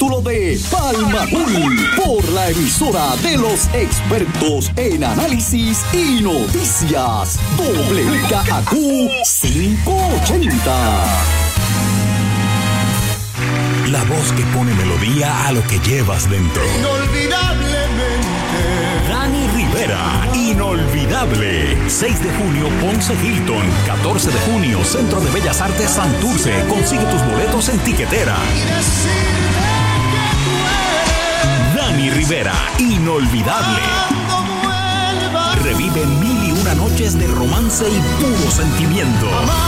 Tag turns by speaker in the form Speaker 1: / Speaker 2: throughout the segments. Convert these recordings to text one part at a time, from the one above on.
Speaker 1: capítulo de Palmatul por la emisora de los expertos en análisis y noticias. WKAQ 580.
Speaker 2: La voz que pone melodía a lo que llevas dentro.
Speaker 3: Inolvidablemente.
Speaker 2: Dani Rivera, inolvidable. 6 de junio, Ponce Hilton. 14 de junio, Centro de Bellas Artes Santurce. Consigue tus boletos en Tiquetera. Dani Rivera, inolvidable. Revive 1001 noches de romance y puro sentimiento.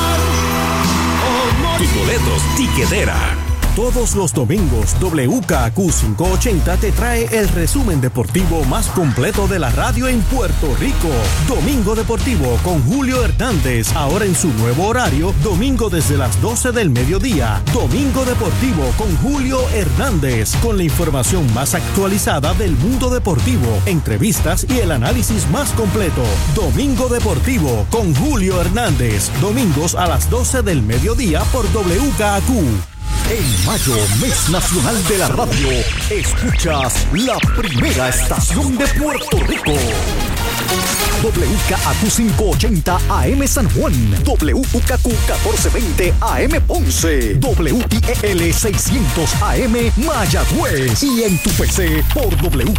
Speaker 2: Tus boletos, Tiquetera.
Speaker 4: Todos los domingos, WKAQ 580 te trae el resumen deportivo más completo de la radio en Puerto Rico. Domingo Deportivo con Julio Hernández, ahora en su nuevo horario, domingo desde las 12 del mediodía. Domingo Deportivo con Julio Hernández, con la información más actualizada del mundo deportivo, entrevistas y el análisis más completo. Domingo Deportivo con Julio Hernández, domingos a las 12 del mediodía por WKAQ.
Speaker 1: En mayo, mes nacional de la radio, escuchas la primera estación de Puerto Rico. WKAQ 580 AM San Juan, WKAQ 1420 AM Ponce, WIEL 600 AM Mayagüez y en tu PC por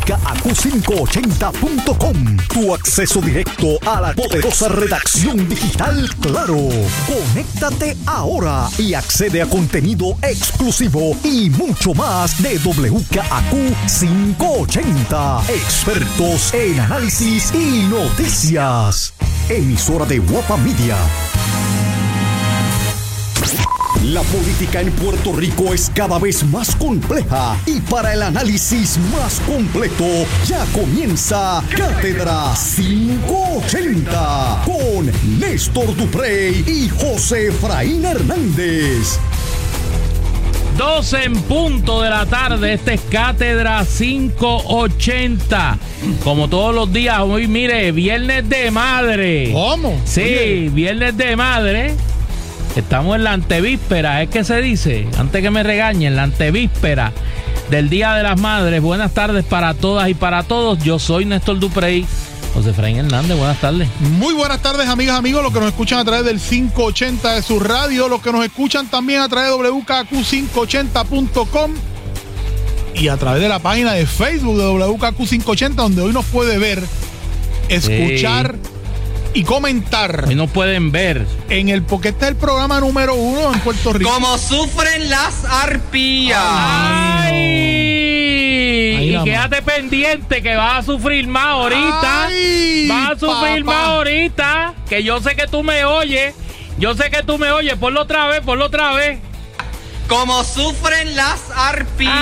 Speaker 1: WKAQ580.com. Tu acceso directo a la poderosa redacción digital Claro. Conéctate ahora y accede a contenido exclusivo y mucho más de WKAQ 580. Expertos en análisis y noticias. Emisora de Guapa Media. La política en Puerto Rico es cada vez más compleja y para el análisis más completo ya comienza Cátedra 580 con Néstor Duprey y José Efraín Hernández.
Speaker 5: 12 en punto de la tarde, esta es Cátedra 580. Como todos los días, hoy mire, Viernes de Madre.
Speaker 6: ¿Cómo?
Speaker 5: Sí,
Speaker 6: Oye.
Speaker 5: Viernes de Madre. Estamos en la antevíspera, es que se dice, antes que me regañen, la antevíspera del Día de las Madres. Buenas tardes para todas y para todos. Yo soy Néstor Duprey. José Efraín Hernández, buenas tardes.
Speaker 6: Muy buenas tardes, amigas, amigos, los que nos escuchan a través del 580 de su radio, los que nos escuchan también a través de WKAQ580.com y a través de la página de Facebook de WKAQ580, donde hoy nos puede ver, escuchar y comentar.
Speaker 5: Hoy nos pueden ver.
Speaker 6: Porque este es el programa número 1 en Puerto Rico.
Speaker 7: Como sufren las arpías.
Speaker 5: ¡Ay! Y
Speaker 6: nada
Speaker 5: quédate pendiente que vas a sufrir más ahorita.
Speaker 6: Ay,
Speaker 5: vas a sufrir
Speaker 6: papá.
Speaker 5: más ahorita. Que yo sé que tú me oyes. Ponlo otra vez.
Speaker 7: Como sufren las arpías.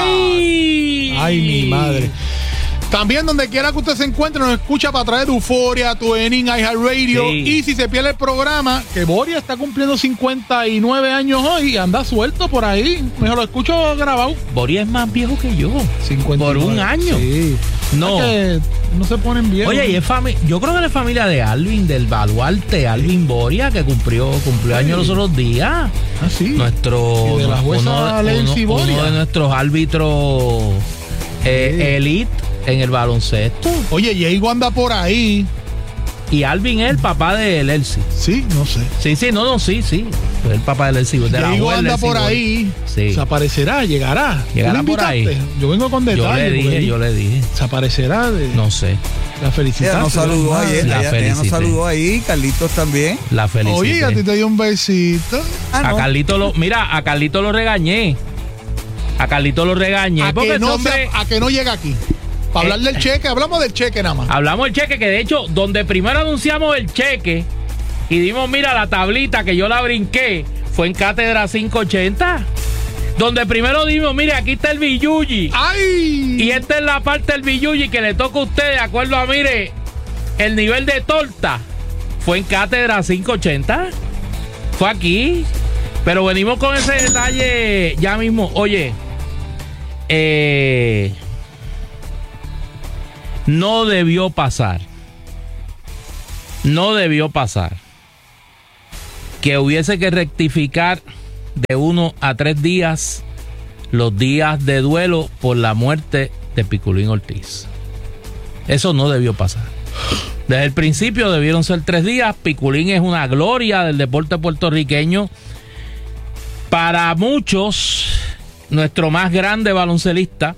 Speaker 6: Ay, mi madre. También donde quiera que usted se encuentre, nos escucha para través de Euforia, TuneIn, iHeartRadio.
Speaker 5: Sí.
Speaker 6: Y si se pierde el programa, que Boria está cumpliendo 59 años hoy y anda suelto por ahí. Mejor lo escucho grabado.
Speaker 5: Boria es más viejo que yo.
Speaker 6: 59.
Speaker 5: Por un año.
Speaker 6: Sí.
Speaker 5: No.
Speaker 6: Es que no se ponen bien.
Speaker 5: Oye, y es yo creo que es familia de Alvin, del baluarte, Alvin Boria, que cumplió años los otros días.
Speaker 6: Ah, sí.
Speaker 5: Nuestro.
Speaker 6: Y de la jueza Lency Boria.
Speaker 5: Uno de nuestros árbitros elite en el baloncesto.
Speaker 6: Oye, Diego anda por ahí.
Speaker 5: Y Alvin es el papá de Lelcy.
Speaker 6: Sí, no sé.
Speaker 5: Sí. Es el papá de Lelcy.
Speaker 6: Diego anda por ahí.
Speaker 5: Sí.
Speaker 6: Se aparecerá, llegará.
Speaker 5: Llegará
Speaker 6: ¿Tú lo
Speaker 5: por ahí.
Speaker 6: invitaste? Yo vengo con detalles.
Speaker 5: Yo le dije.
Speaker 6: Se aparecerá.
Speaker 5: No sé.
Speaker 6: La felicitaste.
Speaker 8: Ella nos saludó ayer.
Speaker 5: La
Speaker 8: Ella
Speaker 5: felicité.
Speaker 8: nos saludó ahí. Carlitos también.
Speaker 5: La felicité.
Speaker 6: Oye, a ti te dio un besito.
Speaker 5: A Carlito lo regañé.
Speaker 6: A que
Speaker 5: porque
Speaker 6: no,
Speaker 5: hombre,
Speaker 6: a que no llega aquí. Para hablar del cheque, hablamos del cheque nada más.
Speaker 5: hablamos del cheque, que de hecho, donde primero anunciamos el cheque y dimos, mira, la tablita que yo la brinqué, fue en Cátedra 580. Donde primero dimos, mire, aquí está el billuyi.
Speaker 6: ¡Ay!
Speaker 5: Y esta es la parte del billuyi que le toca a usted, de acuerdo a, mire, el nivel de torta. Fue en Cátedra 580. Fue aquí. Pero venimos con ese detalle ya mismo. Oye, no debió pasar que hubiese que rectificar de 1 a 3 días los días de duelo por la muerte de Piculín Ortiz. Eso no debió pasar. Desde el principio debieron ser 3 días. Piculín es una gloria del deporte puertorriqueño. Para muchos, nuestro más grande baloncelista.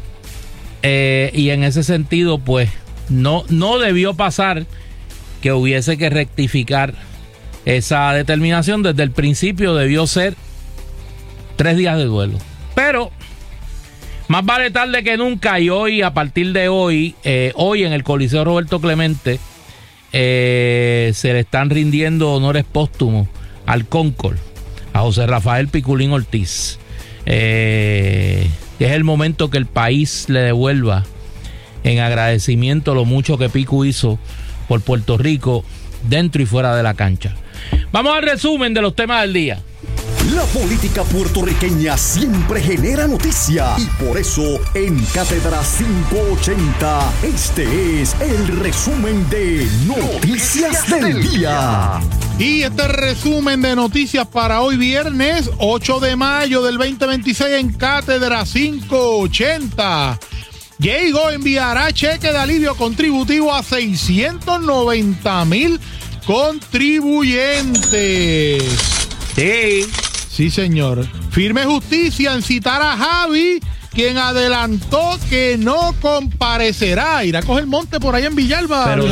Speaker 5: Y en ese sentido, pues, no debió pasar que hubiese que rectificar esa determinación. Desde el principio debió ser 3 días de duelo. Pero más vale tarde que nunca, y hoy, a partir de hoy en el Coliseo Roberto Clemente, se le están rindiendo honores póstumos al Concord, a José Rafael Piculín Ortiz. Es el momento que el país le devuelva en agradecimiento lo mucho que Picu hizo por Puerto Rico, dentro y fuera de la cancha. Vamos al resumen de los temas del día.
Speaker 1: La política puertorriqueña siempre genera noticia y por eso en Cátedra 580 este es el resumen de Noticias del Día.
Speaker 6: Y este resumen de noticias para hoy viernes 8 de mayo del 2026 en Cátedra 580. Diego enviará cheque de alivio contributivo a 690,000 contribuyentes. Sí, señor. Firme justicia en citar a Javi, quien adelantó que no comparecerá. Irá a coger monte por ahí en Villalba.
Speaker 5: Pero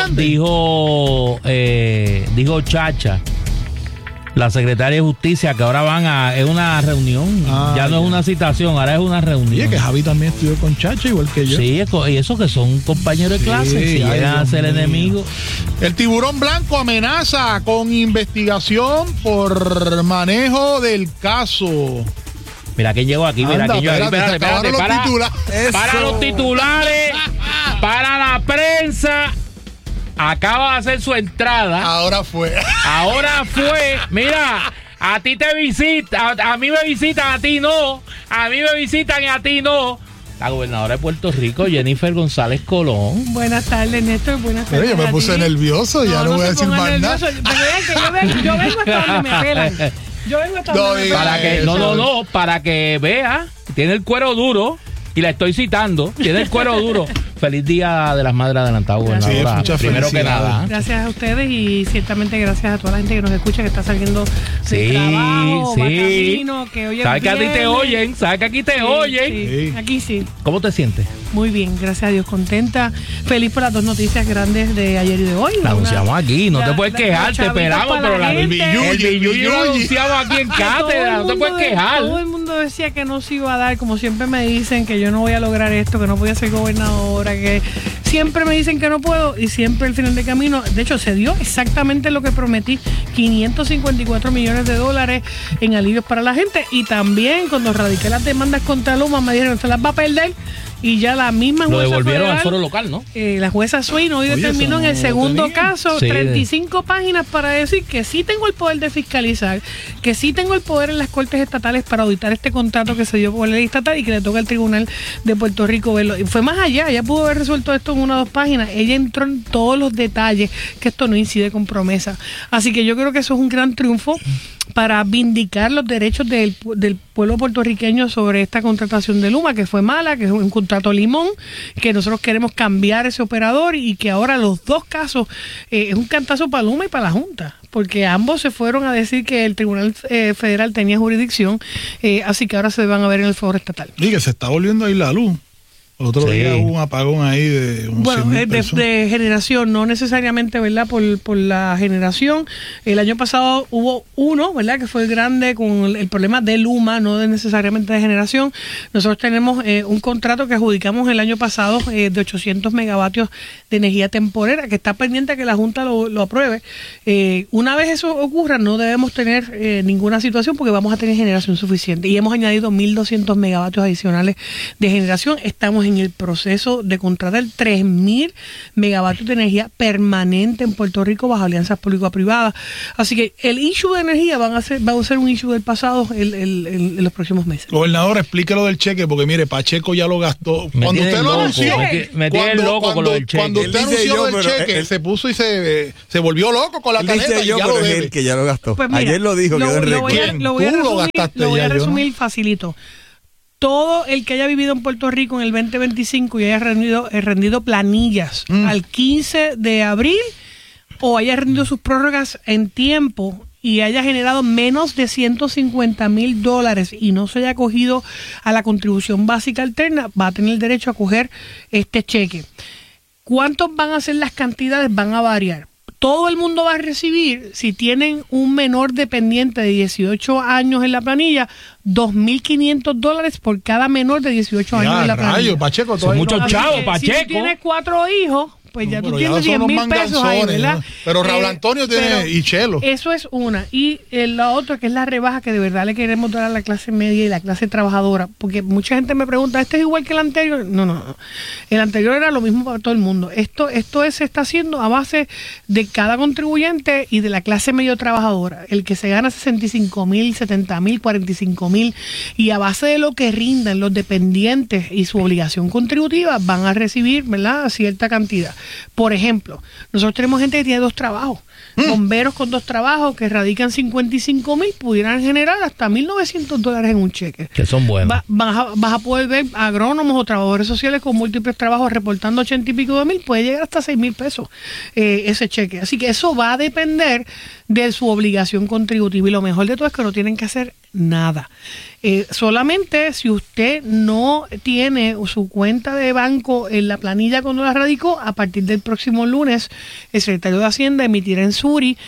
Speaker 5: dijo Chacha, la secretaria de Justicia, que ahora es una reunión. Ya no es una citación, ahora es una reunión.
Speaker 6: Y es que Javi también estudió con Chacha, igual que yo.
Speaker 5: Sí, y eso que son compañeros de clase, si llegan a ser enemigos.
Speaker 6: El tiburón blanco amenaza con investigación por manejo del caso.
Speaker 5: Mira quién llegó aquí, mira quién llegó aquí. Espérate, para los titulares, para la prensa. Acaba de hacer su entrada.
Speaker 6: Ahora fue.
Speaker 5: Mira, a ti te visitan, a mí me visitan, a ti no. A mí me visitan y a ti no. La gobernadora de Puerto Rico, Jennifer González Colón.
Speaker 9: Buenas tardes, Néstor. Buenas tardes.
Speaker 6: Pero yo me puse nervioso, ya no voy a decir más nada.
Speaker 9: Yo vengo hasta donde me pelan.
Speaker 5: Para que vea, tiene el cuero duro. Y la estoy citando, tiene el cuero duro. Feliz Día de las Madres adelantado, gobernadora.
Speaker 6: Sí,
Speaker 5: primero que nada.
Speaker 9: Gracias a ustedes y ciertamente gracias a toda la gente que nos escucha, que está saliendo del trabajo, va camino, que hoy es
Speaker 5: ¿sabes que a ti te oyen? ¿Sabes que aquí te oyen?
Speaker 9: Sí. Aquí sí.
Speaker 5: ¿Cómo te sientes?
Speaker 9: Muy bien, gracias a Dios, contenta. Feliz por las 2 noticias grandes de ayer y de hoy.
Speaker 5: La anunciamos aquí, no te puedes quejar, te esperamos, pero el billuyo lo anunciamos aquí en Cátedra, no te puedes quejar.
Speaker 9: Todo el mundo decía que no se iba a dar, como siempre me dicen que yo no voy a lograr esto, que no voy a ser gobernadora, que siempre me dicen que no puedo y siempre al final del camino, de hecho se dio exactamente lo que prometí, $554 millones en alivios para la gente, y también cuando radiqué las demandas contra Luma me dijeron, se las va a perder. Y ya la misma jueza
Speaker 5: lo devolvieron
Speaker 9: federal,
Speaker 5: al foro local, ¿no?
Speaker 9: La jueza Swain hoy determinó en el segundo caso 35 páginas para decir que sí tengo el poder de fiscalizar, que sí tengo el poder en las cortes estatales para auditar este contrato que se dio por ley estatal y que le toca al Tribunal de Puerto Rico verlo. Y fue más allá, ella pudo haber resuelto esto en 1 o 2 páginas. Ella entró en todos los detalles, que esto no incide con promesa. Así que yo creo que eso es un gran triunfo para vindicar los derechos del pueblo puertorriqueño sobre esta contratación de Luma, que fue mala, que es un contrato limón, que nosotros queremos cambiar ese operador y que ahora los 2 casos es un cantazo para Luma y para la Junta, porque ambos se fueron a decir que el Tribunal Federal tenía jurisdicción, así que ahora se van a ver en el foro estatal.
Speaker 6: Y que se está volviendo a ir la luz. El otro día hubo un apagón ahí de
Speaker 9: de generación, no necesariamente, ¿verdad? Por la generación. El año pasado hubo uno, ¿verdad? Que fue el grande con el problema de Luma, no necesariamente de generación. Nosotros tenemos un contrato que adjudicamos el año pasado de 800 megavatios de energía temporera, que está pendiente a que la Junta lo apruebe. Una vez eso ocurra, no debemos tener ninguna situación porque vamos a tener generación suficiente. Y hemos añadido 1.200 megavatios adicionales de generación. Estamos en el proceso de contratar 3.000 megavatios de energía permanente en Puerto Rico bajo alianzas público-privadas. Así que el issue de energía va a ser un issue del pasado en los próximos meses.
Speaker 6: Gobernador, explique lo del cheque, porque mire, Pacheco ya lo gastó. Cuando usted lo anunció, cuando usted anunció el cheque, se puso y se volvió loco con la tarjeta y ya lo debe.
Speaker 8: Que ya lo gastó.
Speaker 9: Pues mira,
Speaker 8: ayer lo dijo,
Speaker 9: lo voy a resumir facilito. todo el que haya vivido en Puerto Rico en el 2025 y haya rendido planillas al 15 de abril o haya rendido sus prórrogas en tiempo y haya generado menos de $150,000 y no se haya acogido a la contribución básica alterna, va a tener el derecho a coger este cheque. ¿Cuántos van a ser las cantidades? Van a variar. Todo el mundo va a recibir, si tienen un menor dependiente de 18 años en la planilla, $2,500 por cada menor de 18 años en la planilla.
Speaker 6: Pacheco,
Speaker 5: son muchos chavos, Pacheco.
Speaker 9: Si tú tienes 4 hijos, pues ya tú tienes 10,000 pesos ahí, ¿verdad?
Speaker 6: Pero Raúl Antonio tiene y Chelo.
Speaker 9: Eso es una. Y la otra, que es la rebaja que de verdad le queremos dar a la clase media y la clase trabajadora, porque mucha gente me pregunta, ¿este es igual que el anterior? No. El anterior era lo mismo para todo el mundo. Esto se está haciendo a base de cada contribuyente y de la clase medio trabajadora. El que se gana 65,000, 70,000, 45,000, y a base de lo que rindan los dependientes y su obligación contributiva, van a recibir, ¿verdad?, cierta cantidad. Por ejemplo, nosotros tenemos gente que tiene 2 trabajos. Bomberos con 2 trabajos que radican 55,000 pudieran generar hasta $1,900 en un cheque.
Speaker 5: Que son buenos.
Speaker 9: Vas a poder ver agrónomos o trabajadores sociales con múltiples trabajos reportando 80 y pico de mil, puede llegar hasta 6,000 pesos ese cheque. Así que eso va a depender de su obligación contributiva y lo mejor de todo es que no tienen que hacer nada. Solamente si usted no tiene su cuenta de banco en la planilla cuando la radicó, a partir del próximo lunes el secretario de Hacienda emitirá en Suri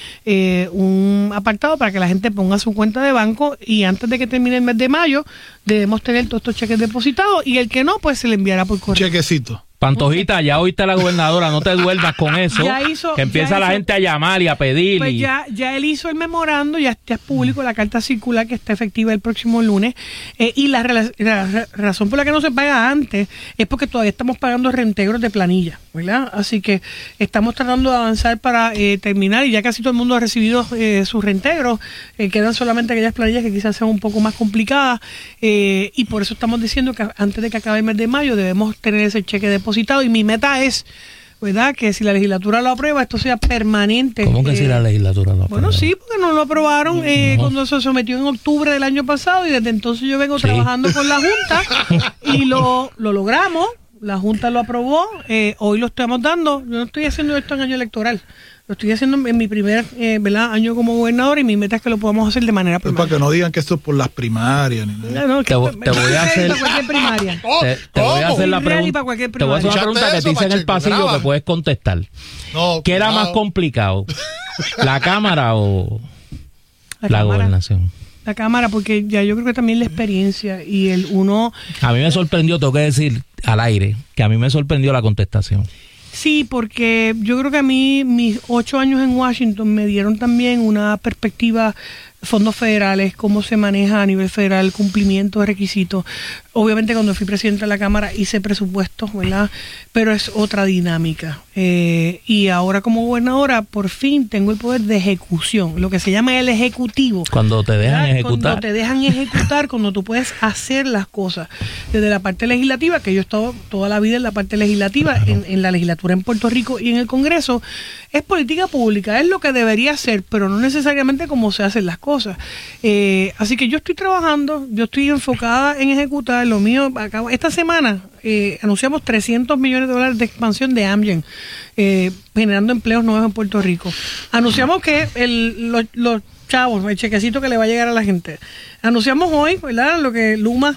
Speaker 9: un apartado para que la gente ponga su cuenta de banco y antes de que termine el mes de mayo debemos tener todos estos cheques depositados y el que no, pues se le enviará por correo.
Speaker 6: Chequecito.
Speaker 5: Pantojita, ya oíste a la gobernadora, no te duermas con eso, que empieza la gente a llamar y a pedir.
Speaker 9: Pues ya él hizo el memorando, ya es público la carta circular que está efectiva el próximo lunes, y la razón por la que no se paga antes es porque todavía estamos pagando reintegros de planilla, ¿verdad? Así que estamos tratando de avanzar para terminar y ya casi todo el mundo ha recibido sus reintegros, quedan solamente aquellas planillas que quizás sean un poco más complicadas y por eso estamos diciendo que antes de que acabe el mes de mayo debemos tener ese cheque depositado y mi meta es, ¿verdad?, que si la legislatura lo aprueba, esto sea permanente.
Speaker 5: ¿Cómo que si la legislatura lo aprueba?
Speaker 9: Bueno, sí, porque no lo aprobaron cuando se sometió en octubre del año pasado y desde entonces yo vengo trabajando con la Junta y lo logramos, la Junta lo aprobó, hoy lo estamos dando, yo no estoy haciendo esto en año electoral. Lo estoy haciendo en mi primer año como gobernador y mi meta es que lo podamos hacer de manera permanente.
Speaker 6: Para que no digan que esto es por las primarias. Ni nada.
Speaker 9: No,
Speaker 5: te voy a hacer
Speaker 9: primaria.
Speaker 5: Te voy a hacer la pregunta. Te voy a hacer una pregunta que te hice en el pasillo que puedes contestar.
Speaker 6: No,
Speaker 5: ¿Qué era más complicado? ¿La Cámara o la gobernación?
Speaker 9: La Cámara, porque ya yo creo que también la experiencia y el uno...
Speaker 5: A mí me sorprendió, tengo que decir al aire, que a mí me sorprendió la contestación.
Speaker 9: Sí, porque yo creo que a mí mis 8 años en Washington me dieron también una perspectiva, fondos federales, cómo se maneja a nivel federal el cumplimiento de requisitos. Obviamente cuando fui presidente de la Cámara hice presupuestos, ¿verdad? Pero es otra dinámica. Y ahora como gobernadora por fin tengo el poder de ejecución, lo que se llama el ejecutivo.
Speaker 5: Cuando te dejan ejecutar.
Speaker 9: Cuando te dejan ejecutar, cuando tú puedes hacer las cosas. Desde la parte legislativa, que yo he estado toda la vida en la parte legislativa, claro, en la legislatura en Puerto Rico y en el Congreso, es política pública, es lo que debería ser, pero no necesariamente como se hacen las cosas. Así que yo estoy trabajando, yo estoy enfocada en ejecutar lo mío. Esta semana anunciamos $300 millones de expansión de Amgen, generando empleos nuevos en Puerto Rico. Anunciamos que los chavos, el chequecito que le va a llegar a la gente. Anunciamos hoy, ¿verdad?, lo que Luma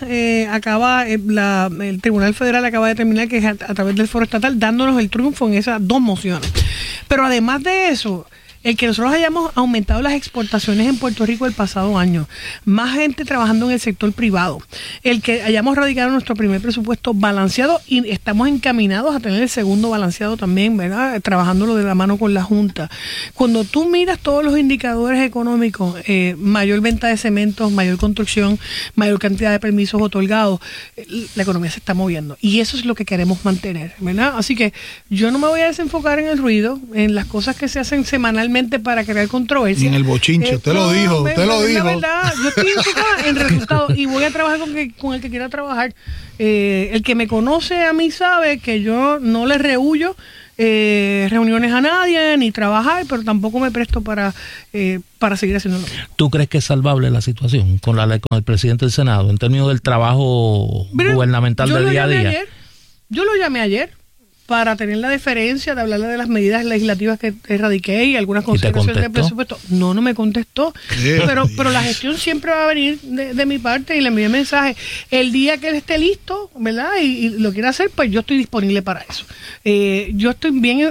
Speaker 9: el Tribunal Federal acaba de determinar, que es a través del foro estatal, dándonos el triunfo en esas 2 mociones. Pero además de eso, el que nosotros hayamos aumentado las exportaciones en Puerto Rico el pasado año, más gente trabajando en el sector privado, el que hayamos radicado nuestro primer presupuesto balanceado y estamos encaminados a tener el segundo balanceado también, ¿verdad?, trabajándolo de la mano con la Junta. Cuando tú miras todos los indicadores económicos, mayor venta de cementos, mayor construcción, mayor cantidad de permisos otorgados, la economía se está moviendo y eso es lo que queremos mantener, ¿verdad? Así que yo no me voy a desenfocar en el ruido, en las cosas que se hacen semanalmente para crear controversia.
Speaker 6: Y en el bochinche, usted lo dijo.
Speaker 9: La verdad, yo estoy enfocada en resultados y voy a trabajar con el que quiera trabajar. El que me conoce a mí sabe que yo no le rehuyo reuniones a nadie, ni trabajar, pero tampoco me presto para seguir haciéndolo.
Speaker 5: ¿Tú crees que es salvable la situación con el presidente del Senado en términos del trabajo gubernamental del día a día?
Speaker 9: Yo lo llamé ayer para tener la deferencia de hablarle de las medidas legislativas que erradiqué y algunas consideraciones del presupuesto. No me contestó. Pero la gestión siempre va a venir de mi parte y le envié mensaje. El día que él esté listo, ¿verdad? Y lo quiera hacer, pues yo estoy disponible para eso. Yo estoy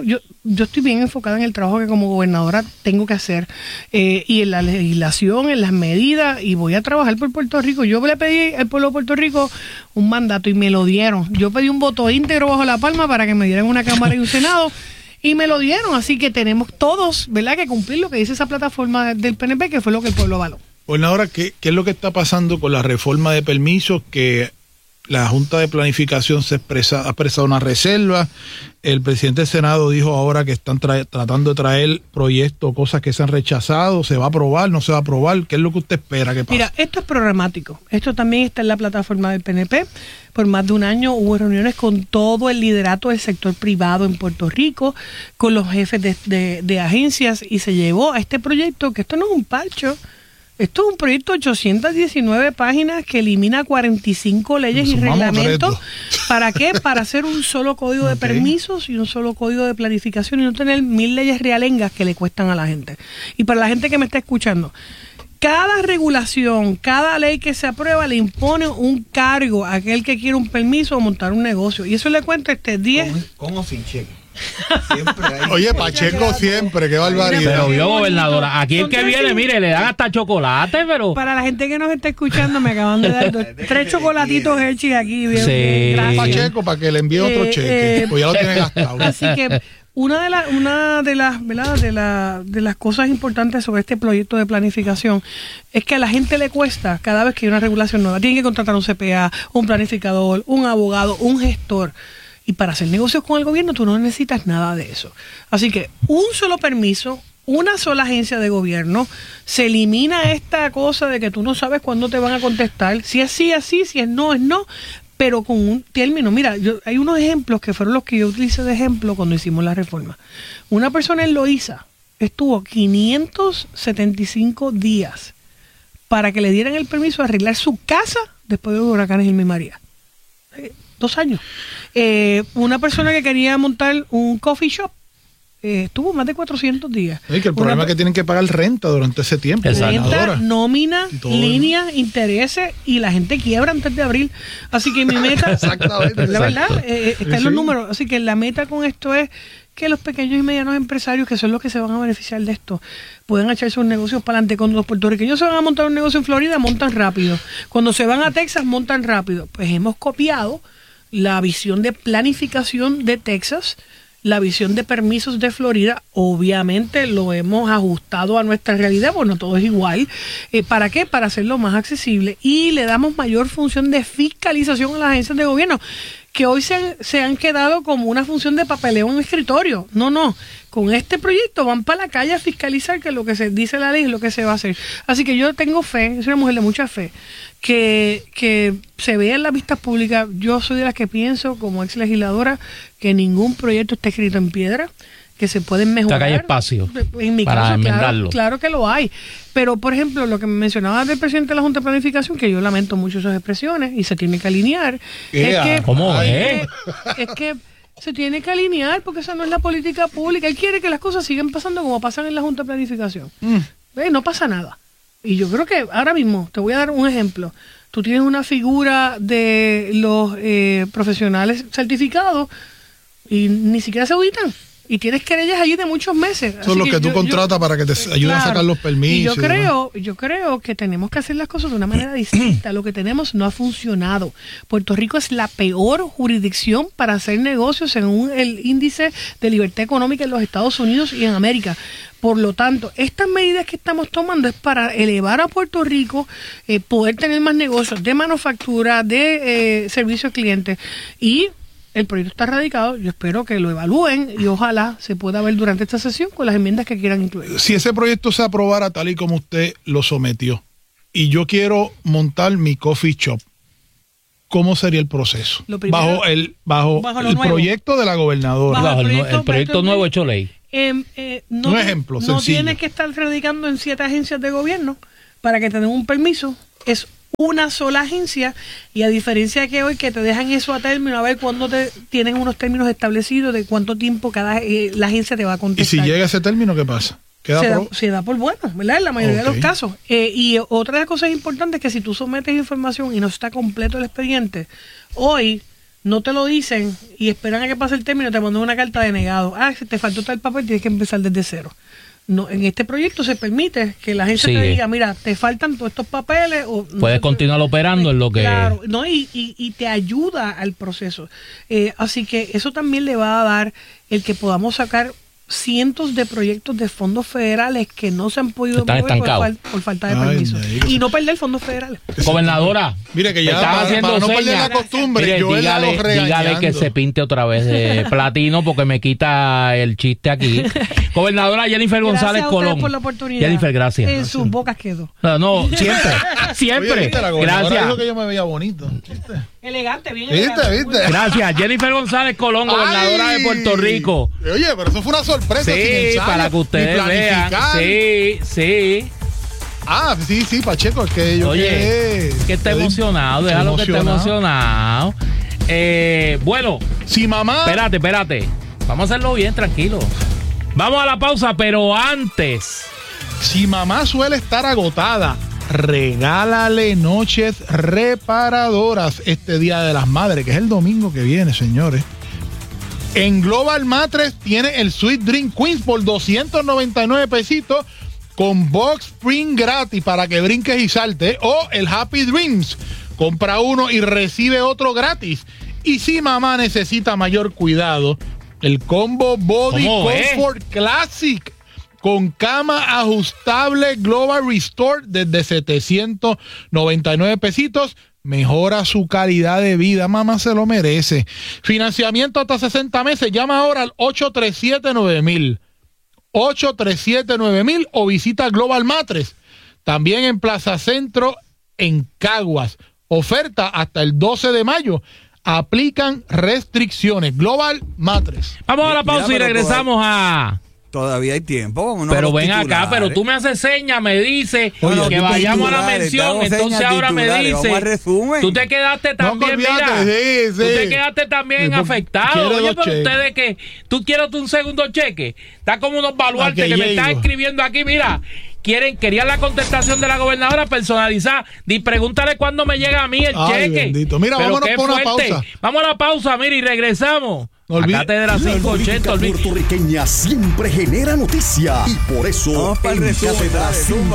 Speaker 9: bien enfocada en el trabajo que como gobernadora tengo que hacer y en la legislación, en las medidas, y voy a trabajar por Puerto Rico. Yo le pedí al pueblo de Puerto Rico un mandato y me lo dieron. Yo pedí un voto íntegro bajo la palma para que me dieran una Cámara y un Senado y me lo dieron. Así que tenemos todos, ¿verdad?, que cumplir lo que dice esa plataforma del PNP, que fue lo que el pueblo avaló.
Speaker 6: Bueno, ahora, ¿qué es lo que está pasando con la reforma de permisos? Que la Junta de Planificación ha expresado una reserva. El presidente del Senado dijo ahora que están tratando de traer proyectos, cosas que se han rechazado. ¿Se va a aprobar? ¿No se va a aprobar? ¿Qué es lo que usted espera que pase?
Speaker 9: Mira, esto es programático. Esto también está en la plataforma del PNP. Por más de un año hubo reuniones con todo el liderato del sector privado en Puerto Rico, con los jefes de agencias, y se llevó a este proyecto, que esto no es un parcho. Esto es un proyecto de 819 páginas que elimina 45 leyes y reglamentos. ¿Para qué? Para hacer un solo código de permisos y un solo código de planificación y no tener 1000 leyes realengas que le cuestan a la gente. Y para la gente que me está escuchando, cada regulación, cada ley que se aprueba le impone un cargo a aquel que quiere un permiso o montar un negocio. Y eso le cuenta 10.
Speaker 8: ¿Con o sin cheque?
Speaker 6: Oye, Pacheco siempre, qué barbaridad.
Speaker 5: Pero vio, gobernadora, aquí el que viene, mire, le dan hasta chocolate, pero...
Speaker 9: Para la gente que nos está escuchando, me acaban de dar 3 chocolatitos Hershey aquí. Bien,
Speaker 5: sí.
Speaker 9: Gracias.
Speaker 6: Pacheco, para que le envíe otro cheque, pues ya lo tiene gastado.
Speaker 9: Así que una de las cosas importantes sobre este proyecto de planificación es que a la gente le cuesta cada vez que hay una regulación nueva. Tienen que contratar un CPA, un planificador, un abogado, un gestor. Y para hacer negocios con el gobierno tú no necesitas nada de eso. Así que un solo permiso, una sola agencia de gobierno, se elimina esta cosa de que tú no sabes cuándo te van a contestar. Si es sí, es sí, si es no, pero con un término. Mira, hay unos ejemplos que fueron los que yo utilicé de ejemplo cuando hicimos la reforma. Una persona en Loíza estuvo 575 días para que le dieran el permiso de arreglar su casa después de los huracanes Irma y María. 2 años. Una persona que quería montar un coffee shop estuvo más de 400 días.
Speaker 6: Que el problema es que tienen que pagar renta durante ese tiempo.
Speaker 9: Renta, nómina, líneas, intereses, y la gente quiebra antes de abril. Así que mi meta,
Speaker 6: exactamente,
Speaker 9: la verdad, está en los números. Así que la meta con esto es que los pequeños y medianos empresarios, que son los que se van a beneficiar de esto, puedan echar sus negocios para adelante. Cuando los puertorriqueños se van a montar un negocio en Florida, montan rápido. Cuando se van a Texas, montan rápido. Pues hemos copiado la visión de planificación de Texas, la visión de permisos de Florida. Obviamente lo hemos ajustado a nuestra realidad, bueno, todo es igual. ¿Para qué? Para hacerlo más accesible, y le damos mayor función de fiscalización a las agencias de gobierno, que hoy se han quedado como una función de papeleo en el escritorio. No, con este proyecto van para la calle a fiscalizar que lo que se dice la ley es lo que se va a hacer. Así que yo tengo fe, soy una mujer de mucha fe, que se vea en las vistas públicas. Yo soy de las que pienso, como ex legisladora, que ningún proyecto está escrito en piedra, que se pueden mejorar.
Speaker 5: Hay espacio
Speaker 9: en mi
Speaker 5: para
Speaker 9: caso,
Speaker 5: enmendarlo.
Speaker 9: Claro que lo hay. Pero, por ejemplo, lo que me mencionaba del presidente de la Junta de Planificación, que yo lamento mucho esas expresiones y se tiene que alinear, es que se tiene que alinear, porque esa no es la política pública. Él quiere que las cosas sigan pasando como pasan en la Junta de Planificación. No pasa nada. Y yo creo que ahora mismo, te voy a dar un ejemplo. Tú tienes una figura de los profesionales certificados y ni siquiera se auditan. Y tienes querellas allí de muchos meses.
Speaker 6: Eso es lo que tú contratas para que te ayuden a sacar los permisos.
Speaker 9: Y yo creo que tenemos que hacer las cosas de una manera distinta. Lo que tenemos no ha funcionado. Puerto Rico es la peor jurisdicción para hacer negocios según el índice de libertad económica en los Estados Unidos y en América. Por lo tanto, estas medidas que estamos tomando es para elevar a Puerto Rico, poder tener más negocios de manufactura, de servicio al cliente. Y el proyecto está radicado, yo espero que lo evalúen y ojalá se pueda ver durante esta sesión con las enmiendas que quieran incluir.
Speaker 6: Si ese proyecto se aprobara tal y como usted lo sometió, y yo quiero montar mi coffee shop, ¿cómo sería el proceso?
Speaker 9: Primero,
Speaker 6: bajo el proyecto de la gobernadora.
Speaker 5: Bajo el proyecto nuevo hecho ley.
Speaker 6: Un ejemplo sencillo.
Speaker 9: No tienes que estar radicando en 7 agencias de gobierno para que te den un permiso. Es una sola agencia, y a diferencia de que hoy que te dejan eso a término, a ver cuándo tienen unos términos establecidos de cuánto tiempo la agencia te va a contestar.
Speaker 6: ¿Y si llega ese término, qué pasa?
Speaker 9: Se da por bueno, ¿verdad? En la mayoría de los casos. Y otra de las cosas importantes es que si tú sometes información y no está completo el expediente, hoy no te lo dicen y esperan a que pase el término, te mandan una carta de negado. Si te faltó tal papel, tienes que empezar desde cero. No, en este proyecto se permite que la agencia te diga, mira, te faltan todos estos papeles.
Speaker 5: Puedes continuar operando en lo que...
Speaker 9: Claro, no, y te ayuda al proceso. Así que eso también le va a dar el que podamos sacar cientos de proyectos de fondos federales que no se han podido mover por falta de permiso. Y no perder fondos federales.
Speaker 5: Gobernadora,
Speaker 6: mire que ya para no perder la costumbre,
Speaker 5: mire, dígale que se pinte otra vez de platino porque me quita el chiste aquí. Gobernadora Jennifer González Colón.
Speaker 9: Por la oportunidad.
Speaker 5: Jennifer, gracias.
Speaker 9: En sus bocas quedó.
Speaker 5: No, siempre.
Speaker 6: Oye,
Speaker 5: Gracias.
Speaker 6: Dijo que yo me veía bonito.
Speaker 9: Elegante, bien
Speaker 6: elegante.
Speaker 5: Gracias, Jennifer González Colón, gobernadora de Puerto Rico.
Speaker 6: Oye, pero eso fue una sorpresa.
Speaker 5: Sí, para que ustedes vean. Sí.
Speaker 6: Sí, Pacheco, es que yo
Speaker 5: que está emocionado, déjalo que esté emocionado. Bueno,
Speaker 6: si mamá...
Speaker 5: Espérate. Vamos a hacerlo bien, tranquilo. Vamos a la pausa, pero antes.
Speaker 6: Si mamá suele estar agotada, regálale noches reparadoras este Día de las Madres, que es el domingo que viene, señores. En Global Mattress tiene el Sweet Dream Queens por 299 pesitos con box spring gratis para que brinques y saltes, o el Happy Dreams. Compra uno y recibe otro gratis. Y si mamá necesita mayor cuidado, el combo Body Comfort Classic con cama ajustable Global Restore desde 799 pesitos. Mejora su calidad de vida, mamá se lo merece. Financiamiento hasta 60 meses. Llama ahora al 837-9000. 837-9000 o visita Global Mattress. También en Plaza Centro en Caguas. Oferta hasta el 12 de mayo. Aplican restricciones. Global Mattress.
Speaker 5: Vamos a la pausa y regresamos a...
Speaker 8: Todavía hay tiempo. Vámonos.
Speaker 5: Pero ven acá, pero tú me haces señas, me dices que vayamos a la mención, entonces ahora me dices, tú te quedaste también, tú te quedaste también afectado. Oye, pero ustedes que tú quieres un segundo cheque, está como unos baluartes que me están escribiendo aquí, mira. Querían la contestación de la gobernadora personalizada. Pregúntale cuándo me llega a mí el cheque.
Speaker 6: Bendito. Mira,
Speaker 5: pero
Speaker 6: vámonos por una pausa.
Speaker 5: Vamos a la pausa, mira, y regresamos. Cátedra 580.
Speaker 1: Puertorriqueña siempre genera noticia y por eso en Cátedra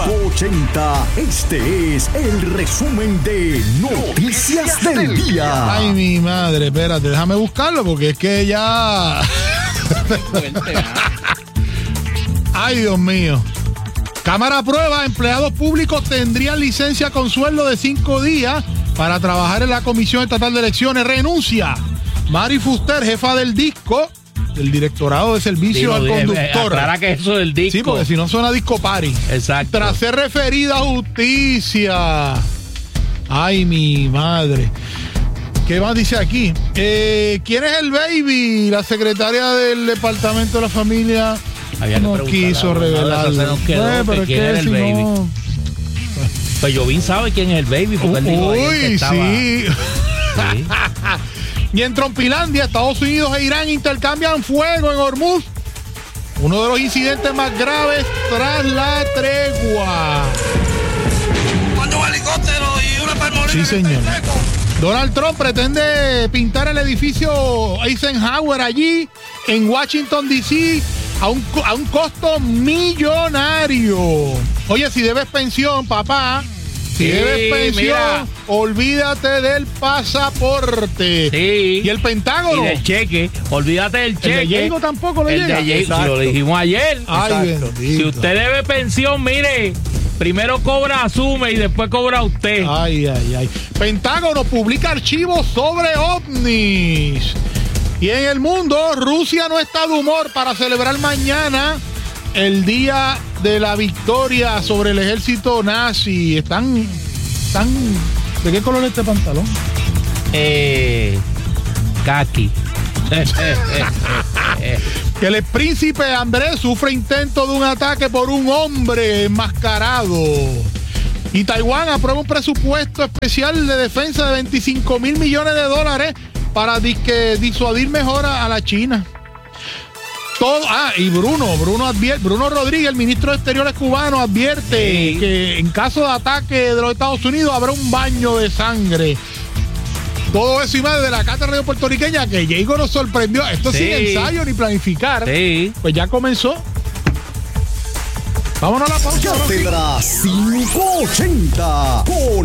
Speaker 1: 580 este es el resumen de Noticias del Día.
Speaker 6: Ay, mi madre, espérate, déjame buscarlo porque es que ya... Ay, Dios mío. Cámara aprueba, empleados públicos tendrían licencia con sueldo de 5 días para trabajar en la Comisión Estatal de Elecciones. Renuncia Mari Fuster, jefa del DISCO, del Directorado de Servicio al Conductor.
Speaker 5: Aclara que eso del DISCO.
Speaker 6: Sí, porque si no suena disco party.
Speaker 5: Exacto.
Speaker 6: Tras ser referida a justicia. Ay, mi madre. ¿Qué más dice aquí? ¿Quién es el baby? La secretaria del Departamento de la Familia no quiso revelarlo.
Speaker 5: Pero quién era el baby. No... Pues Jovín sabe quién es el baby. Porque él dijo que estaba...
Speaker 6: sí. Y en Trompilandia, Estados Unidos e Irán intercambian fuego en Hormuz. Uno de los incidentes más graves tras la tregua.
Speaker 3: Cuando un helicóptero y una palmolina.
Speaker 6: Sí, señor. Donald Trump pretende pintar el edificio Eisenhower allí en Washington, D.C. a un costo millonario. Oye, si debes pensión, papá, si debes pensión, olvídate del pasaporte.
Speaker 5: Sí.
Speaker 6: Y el Pentágono.
Speaker 5: Y del cheque. Olvídate del cheque.
Speaker 6: El de Diego tampoco lo llega.
Speaker 5: Lo dijimos ayer.
Speaker 6: Ay,
Speaker 5: si usted debe pensión, mire, primero cobra, asume y después cobra usted.
Speaker 6: Ay. Pentágono publica archivos sobre ovnis. Y en el mundo, Rusia no está de humor para celebrar mañana el día de la victoria sobre el ejército nazi. Están ¿de qué color es este pantalón?
Speaker 5: Kaki.
Speaker 6: Que el príncipe Andrés sufre intento de un ataque por un hombre enmascarado. Y Taiwán aprueba un presupuesto especial de defensa de 25,000 millones de dólares para disuadir mejor a la China. Y Bruno Rodríguez, el ministro de Exteriores cubano, advierte que en caso de ataque de los Estados Unidos habrá un baño de sangre. Todo eso y más de la cátedra puertorriqueña que Diego nos sorprendió. Esto sin ensayo ni planificar. Pues ya comenzó. Vámonos a la pausa.
Speaker 1: Cátedra 580 con